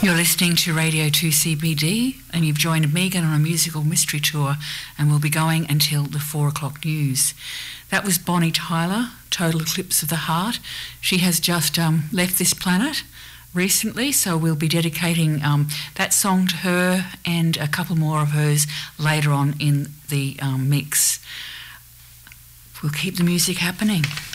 You're listening to Radio 2 CBD and you've joined Megan on a musical mystery tour, and we'll be going until the 4 o'clock news. That was Bonnie Tyler, Total Eclipse of the Heart. She has just left this planet recently, so we'll be dedicating that song to her and a couple more of hers later on in the mix. We'll keep the music happening.